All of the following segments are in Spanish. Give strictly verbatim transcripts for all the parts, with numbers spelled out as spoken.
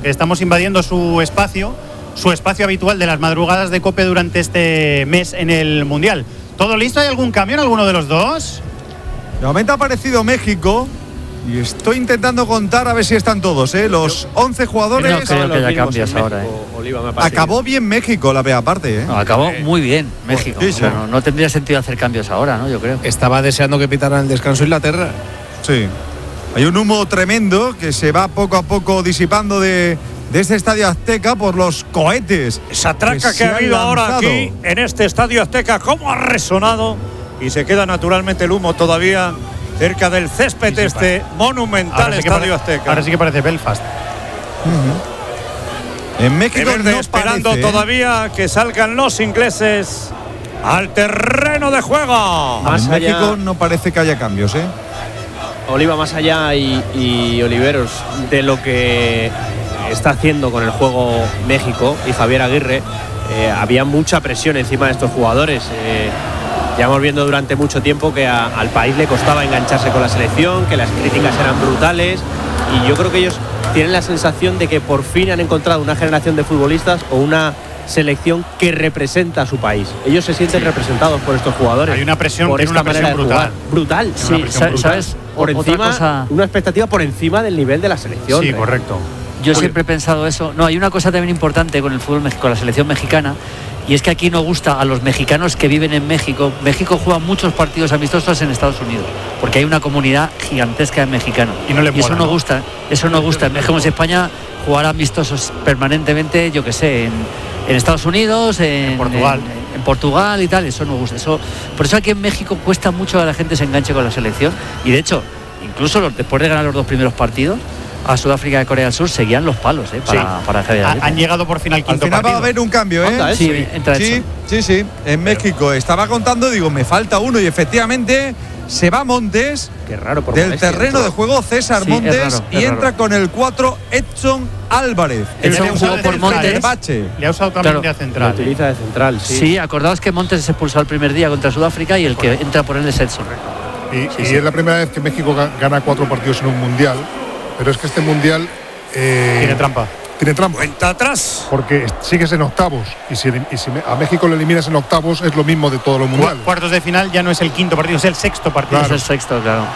que estamos invadiendo su espacio, su espacio habitual de las madrugadas de COPE durante este mes en el Mundial. ¿Todo listo? ¿Hay algún cambio en alguno de los dos? De momento ha aparecido México y estoy intentando contar a ver si están todos, ¿eh? Los once jugadores. No creo que haya cambios ahora, ¿eh? Oliva, me acabó bien México la primera parte, ¿eh? No, acabó muy bien México. Sí, sí. O sea, no, no tendría sentido hacer cambios ahora, ¿no? Yo creo. Estaba deseando que pitaran el descanso Inglaterra. Sí. Hay un humo tremendo que se va poco a poco disipando de, de este Estadio Azteca por los cohetes. Esa traca que, que ha habido ahora aquí en este Estadio Azteca, cómo ha resonado, y se queda naturalmente el humo todavía cerca del césped sí, sí, este parece. monumental sí Estadio Azteca. Ahora sí que parece Belfast. Uh-huh. En México verde, no esperando parece, todavía que salgan los ingleses al terreno de juego. Más en allá, México no parece que haya cambios, ¿eh? Oliva, más allá y, y Oliveros de lo que está haciendo con el juego México y Javier Aguirre, eh, había mucha presión encima de estos jugadores. Eh, Llevamos viendo durante mucho tiempo que a, al país le costaba engancharse con la selección, que las críticas eran brutales, y yo creo que ellos tienen la sensación de que por fin han encontrado una generación de futbolistas o una selección que representa a su país. Ellos se sienten sí. representados por estos jugadores. Hay una presión, por tiene esta una presión manera brutal. De brutal. Sí, una ¿sabes? brutal. Por encima, cosa... una expectativa por encima del nivel de la selección. Sí, ¿eh? correcto. Yo Muy siempre bien. he pensado eso. No, hay una cosa también importante con el fútbol, con la selección mexicana, y es que aquí no gusta a los mexicanos que viven en México. México juega muchos partidos amistosos en Estados Unidos, porque hay una comunidad gigantesca de mexicanos. Y, no le y eso mola, no ¿no? gusta. Eso no gusta. Es como si España jugara amistosos permanentemente, yo que sé, en, en Estados Unidos, en, en Portugal. En, en Portugal y tal. Eso no gusta. Eso, por eso aquí en México cuesta mucho a la gente se enganche con la selección. Y de hecho, incluso los, después de ganar los dos primeros partidos, a Sudáfrica y Corea del Sur seguían los palos, ¿eh? Para, sí. para Javier Aguirre. Han llegado por fin al quinto al final partido. va a haber un cambio, ¿eh? Anda, sí, sí. entra sí, sí, sí, en México. Estaba contando, digo, me falta uno, y efectivamente se va Montes. Qué raro por del Montes, terreno de juego César sí, Montes es raro, y es entra raro. con el cuatro Edson Álvarez. Edson jugó por Montes. Bache. Le ha usado también claro, de central. Lo utiliza de central, sí. Sí, acordaos que Montes se expulsó el primer día contra Sudáfrica y el Correcto. que entra por él es Edson. Y, sí, y sí. es la primera vez que México gana cuatro partidos en un mundial, pero es que este mundial eh, Tiene trampa. Tiene trampa. Cuenta atrás. Porque sigues en octavos. Y si, y si a México le eliminas en octavos, es lo mismo de todos los mundiales. Cuartos de final ya no es el quinto partido, es el sexto partido. Claro. Es el sexto, claro.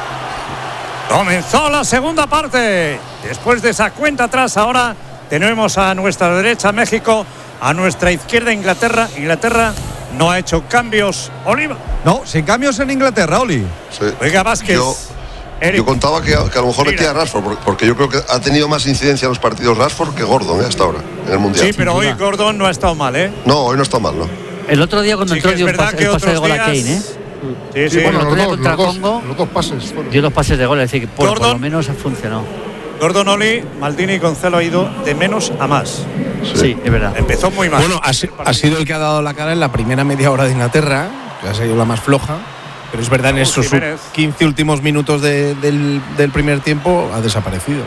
Comenzó la segunda parte. Después de esa cuenta atrás, ahora tenemos a nuestra derecha México, a nuestra izquierda Inglaterra. Inglaterra no ha hecho cambios. Oliva. No, sin cambios en Inglaterra, Oli. Sí. Oiga, Vázquez. Yo, Eric. yo contaba que, que a lo mejor Mira. metía a Rashford, porque, porque yo creo que ha tenido más incidencia en los partidos Rashford que Gordon, ¿eh? Hasta ahora, en el mundial. Sí, pero hoy Gordon no ha estado mal, ¿eh? No, hoy no está mal, ¿no? El otro día cuando Sí, entró que es dio un verdad pase, que el pase de otros gol a días- Kane, ¿eh? Sí, sí. Sí, bueno, el los otro día dos, contra los, dos, Congo los dos pases fueron. dio dos pases de gol, es decir, que por, por Gordon. lo menos ha funcionado. Gordon, Oli, Maldini y Gonzalo ha ido de menos a más. Sí, es verdad. Empezó muy mal. Bueno, ha, si- ha sido el que ha dado la cara en la primera media hora de Inglaterra, que ha sido la más floja. Pero es verdad, en Raúl esos Jiménez. quince últimos minutos de- del, del primer tiempo ha desaparecido,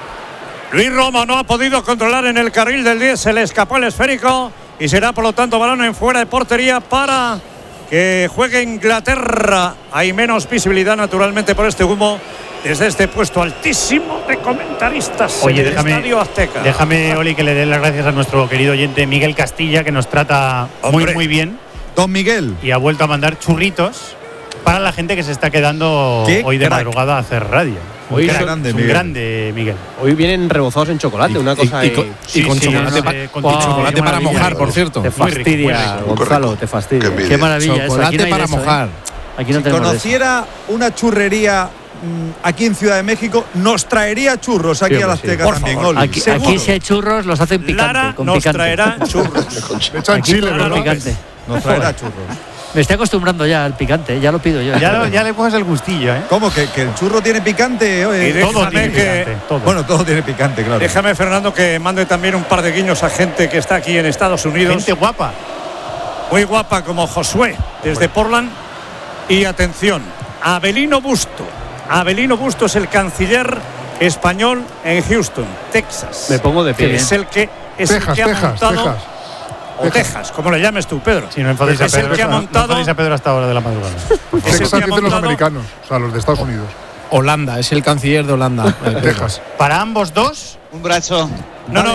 ¿no? Luis Romo no ha podido controlar en el carril del diez, se le escapó el esférico y será por lo tanto balón en fuera de portería para que juegue Inglaterra. Hay menos visibilidad naturalmente por este humo desde este puesto altísimo de comentaristas. Oye, en el déjame, Estadio Azteca. déjame, Oli, que le dé las gracias a nuestro querido oyente Miguel Castilla, que nos trata Hombre. muy, muy bien Don Miguel. y ha vuelto a mandar churritos para la gente que se está quedando Qué hoy de crack. madrugada a hacer radio. Hoy Un crack, grande, es un Miguel. grande, Miguel. Hoy vienen rebozados en chocolate, Y- una y- cosa. y eh, con- Sí, y con sí, chocolate, no pa- sé, con con chocolate, chocolate qué para maravilla, mojar, eh. por cierto. Te Muy rico, fastidia, muy rico. Gonzalo, Qué te fastidia. Qué envidia. Qué maravilla eso. Aquí Chocolate no hay de para eso, ¿eh? mojar. Aquí no Si tenemos de eso. conociera una churrería mm, aquí en Ciudad de México, nos traería churros aquí Sí, a la hombre, sí. Azteca Por también, favor. Oli. Aquí, Seguro. aquí si hay churros los hacen picante, Lara con nos picante. traerá churros. Le echan Aquí chile, todo ¿verdad? picante. Nos traerá churros. Me estoy acostumbrando ya al picante, ya lo pido yo. Ya, lo- ya le coges el gustillo, ¿eh? ¿Cómo? ¿Que, que el churro tiene picante? Oye, Y de- Todo Déjame tiene que- picante, todo. bueno, todo tiene picante, claro. Déjame, Fernando, que mande también un par de guiños a gente que está aquí en Estados Unidos. Gente guapa. Muy guapa como Josué desde Portland. Y atención, Abelino Busto. Abelino Busto es el canciller español en Houston, Texas. Me pongo de pie. Que es el que es el Texas, que ha Texas, montado Texas. o Texas, como le llames tú, Pedro. Si no enfadéis a es el Pedro, que ha no- no montado enfadéis a Pedro hasta ahora de la madrugada. es el Texas que ha dicen los montado americanos, o sea, los de Estados Unidos. Holanda, es el canciller de Holanda. Texas. Para ambos dos, Un brazo. No, no,